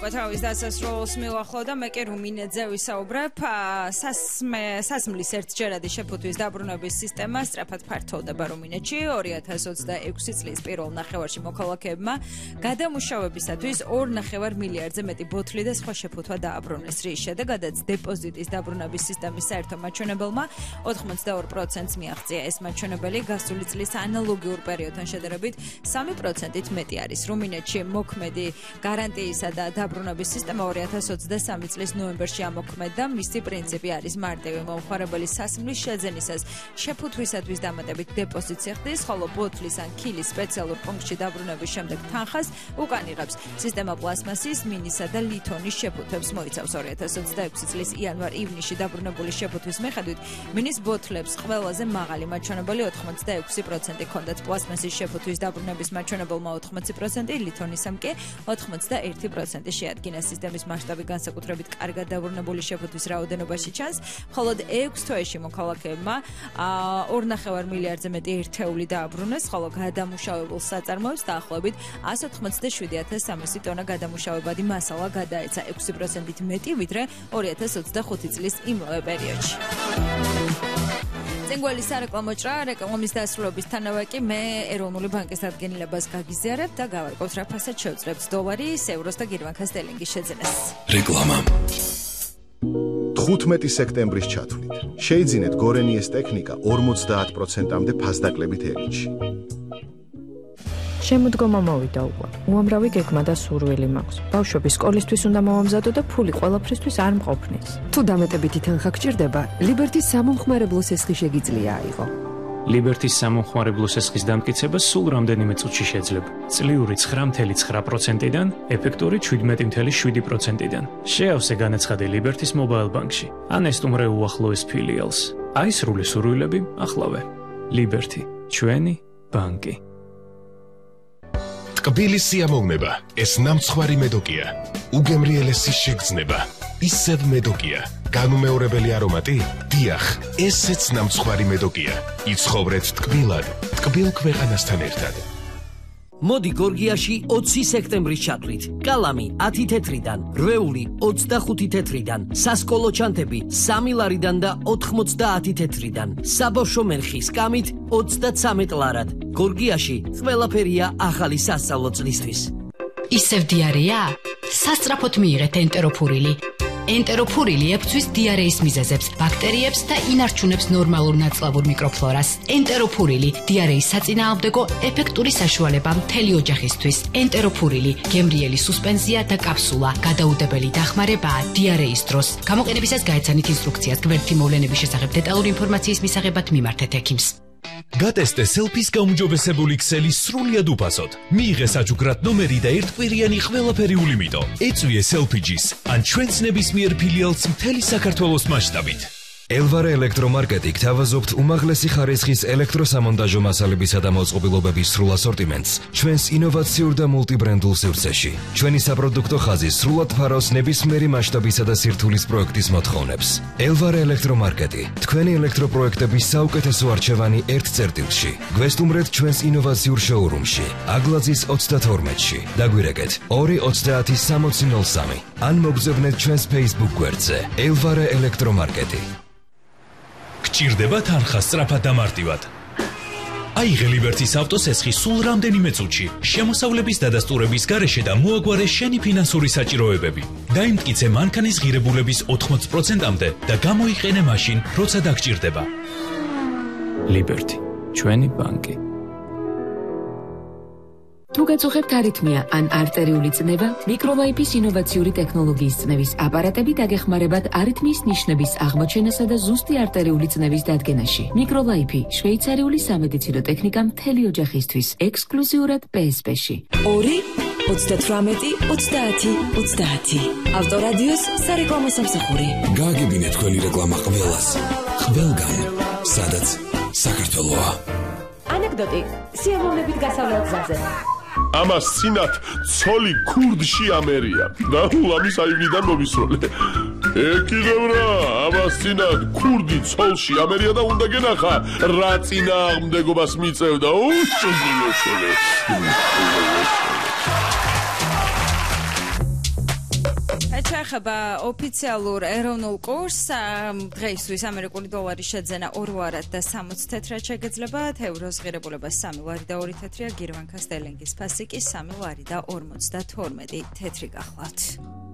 საკუთრავის დასასრულს მივახლოვდა მე კი რუმინეძე ვისაუბრებ სასმლის ერთჯერადი შეფუთვის დაბრუნების სისტემა სწრაფად ფართოვდება რუმინეთში 2026 წლის პირველ ნახევარში მოქალაქეებმა გადამუშავებისათვის 2.5 მილიარდზე მეტი ბოთლი და სხვა შეფუთვა დააბრუნეს რის შედეგადაც დეპოზიტის დაბრუნების სისტემის საერთო მაჩვენებელმა 82%-ს მიაღწია ეს მაჩვენებელი გასული წლის ანალოგიურ პერიოდთან შედარებით 3%-ით მეტი არის რუმინეთში მოქმედი გარანტიისა და დაბრუნების სისტემა 2023 წლის ნოემბერში ამოქმედდა. მისი პრინციპი არის მარტივი მომხმარებელი სასმლის შეძენისას შეფუთვისათვის დამატებით დეპოზიტს იხდის, ხოლო ბოთლის ან ქილის სპეციალურ პუნქტში დაბრუნების შემდეგ თანხას უკან იღებს. სისტემა პლასმასის, მინისა და ლითონის შეფუთვებს მოიცავს 2026 წლის იანვარ-ივნისში დაბრუნებული შეფუთვის მიხედვით მინის ბოთლებს ყველაზე მაღალი მაჩვენებელი 86% ჰქონდათ პლასმასის შეფუთვის დაბრუნების მაჩვენებელმა 80%, ლითონისამ კი 81% შეადგინა სისტემის მასშტაბი განსაკუთრებით კარგად დაბრუნებული შეფუთვის რაოდენობაში ჩანს, ხოლო 6 თვეში მოქალაქეებმა 2.5 მილიარდზე მეტი ერთეული დააბრუნეს, ხოლო გადამუშავებულ საწარმოებს დაახლოებით 187,300 ტონა გადამუშავებადი მასალა გადაეცა 6%-ით მეტი, ვიდრე 2025 წლის იმავე პერიოდში. წინგველი სარეკლამო ჭრა, რეკლამის დასრულებისთანავე კი მე ეროვნული ბანკის დადგენილებას გაგიზიარებ და გავარკვევთ რა ფასად შევძლებთ დოლარის, ევროს და გირვანქას სტერლინგის შეძენას. რეკლამა 15 სექტემბრის ჩათვლით შეიძინეთ გორენიეს ტექნიკა 50%-მდე ფასდაკლებით ელინში. შემოდგომა მოვიდა უკვე. უამრავი გეგმა და სურვილი მაქვს. ბავშვები სკოლისთვის უნდა მოვამზადო და ფული ყველაფრისთვის არ მყოფნის. თუ დამეტებითი თანხა გჭირდება, ლიბერტის სამომხმარებლო სესხი შეგიძლია აიღო. ლიბერტის სამომხმარებლო სესხის დამტკიცება სულ რამდენიმე წუთში შეძლება. წლიური 9.9%-დან, ეფექტური 17.7%-დან. შეავსე განაცხადი ლიბერტის მობაილ ბანკში. ან ესტუმრე უახლოეს ფილიალს. აისრულე სურვილები ახლავე. ლიბერტი, ჩვენი ბანკი. ტკბილი სიამოვნება, ეს ნამცხვარი მედოკია. უგემრიელესი შეგრძნება, ისევ მედოკია. განუმეორებელი არომატი? დიახ, ესეც ნამცხვარი მედოკია. იცხოვრეთ ტკბილად, ტკბილ ქვეყანასთან ერთად. მოდი გორგიაში 20 სექტემბრის ჩათვლით. კალამი 10 თეთრიდან, რვეული 25 თეთრიდან, სასკოლო ჩანთები 3 ლარიდან და 90 თეთრიდან. საბავშვო მერხი სკამით 33 ლარად. გორგიაში ყველაფერია ახალი სასწავლო წლისთვის. ისევ დიარეა? სასწრაფოდ მიიღეთ ენტეროფურილი. ენტეროფურილი ებრძვის დიარეის მიზეზებს, ბაქტერიებს და ინარჩუნებს ნორმალურ ნაწლავურ მიკროფლორას. ენტეროფურილი დიარეის საწინააღმდეგო ეფექტური საშუალება მთელი ოჯახისთვის. ენტეროფურილი გემრიელი სუსპენზია და კაფსულა, გადაუდებელი დახმარებაა დიარეის დროს. გამოყენებისას გაეცანით ინსტრუქციას. გვერდითი მოვლენების შესახებ დეტალური ინფორმაციის მისაღებად მიმართეთ ექიმს. გატესტე სელფის გაუმჯობესებული ქსელი სრულიად უფასოდ. მიიღე საჩუქრად ნომერი და ერთკვირიანი ყველაფერი ულიმიტო. ეწვიე სელფიჯის ან ჩვენს ნებისმიერ ფილიალს მთელი საქართველოს მასშტაბით. ელვარე ელექტრომარკეტი გთავაზობთ უმაღლესი ხარისხის ელექტროსამონტაჟო მასალებისა და მოწყობილობების სრულ ასორტიმენტს ჩვენს ინოვაციურ და მულტიბრენდულ სივრცეში. ჩვენი საპროდუქტო ხაზი სრულად ფარავს ნებისმიერი მასშტაბისა და სირთულის პროექტის მოთხოვნებს. ელვარე ელექტრომარკეტი, თქვენი ელექტროპროექტების საუკეთესო არჩევანი ერთ წერტილში. გვესტუმრეთ ჩვენს ინოვაციურ შოურუმში, აგლაძის 32-ში. დაგვირეკეთ 230-6003 ან მოგზავნეთ ჩვენს Facebook გვერდზე. ელვარე ელექტრომარკეტი. გჭირდება თანხა სწრაფად და მარტივად. აიღე ლიბერტის ავტოსესხი სულ რამდენიმე წუთში, შემოსავლების დადასტურების გარეშე და მოაგვარე შენი ფინანსური საჭიროებები. დაიმტკიცე მანქანის ღირებულების 80%-მდე და გამოიყენე მაშინ, როცა დაგჭირდება. ლიბერტი, ჩვენი ბანკი. თუ გაწუხებთ არითმია ან არტერიული წნევა, მიკროლაიფის ინოვაციური ტექნოლოგიის წნევის აპარატები დაგეხმარებათ არითმიის ნიშნების აღმოჩენასა და ზუსტი არტერიული წნევის დადგენაში. მიკროლაიფი, შვეიცარიული სამედიცინო ტექნიკა მთელი ოჯახისთვის, ექსკლუზიურად PSP-ში. 2-18-30-30. ავტორადიოს სარეკლამო სამსახური. გააგებინეთ თქვენი რეკლამა ყველას. ყველგან, სადაც საქართველოა. ანეკდოტი სიამოვნებით გასავლელ გზაზე. ამას წინათ ცოლი ქურდში ამერია და ამის აივნიდან მომისროლე. ეკიდევ რა, ამას წინათ ქურდი ცოლში ამერია და უნდა გენახა რა წინააღმდეგობას მიწევდა. შეეხება ოფიციალურ ეროვნულ კურსს, დღეისთვის ამერიკული დოლარის შეძენა 2 ლარად და 60 თეთრად შეგეძლებათ, ევროს ღირებულება 3 ლარი და 2 თეთრია, გირვანქა სტერლინგის ფასი კი 3 ლარი და 52 თეთრი გახლავთ.